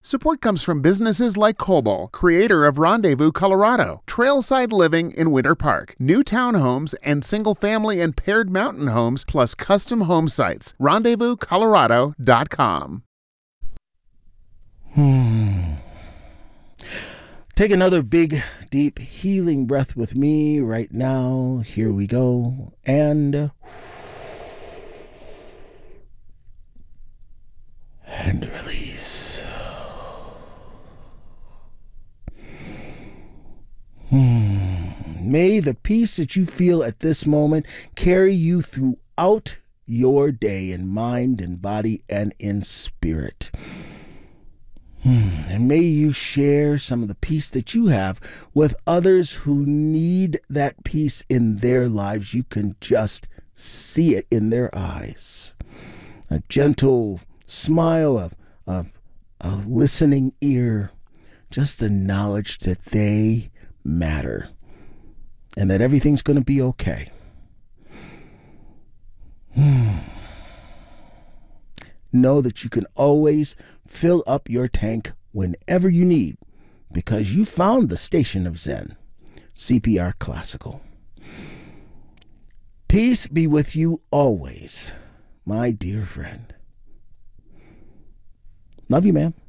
Support comes from businesses like Coble, creator of Rendezvous, Colorado, trailside living in Winter Park, new townhomes and single-family and paired mountain homes, plus custom home sites. RendezvousColorado.com. Take another big, deep, healing breath with me right now. Here we go. And release. May the peace that you feel at this moment carry you throughout your day in mind and body and in spirit. And may you share some of the peace that you have with others who need that peace in their lives. You can just see it in their eyes. A gentle smile, a listening ear, just the knowledge that they matter and that everything's going to be okay. Know that you can always fill up your tank whenever you need, because you found the station of Zen, CPR Classical. Peace be with you always, my dear friend. Love you, man.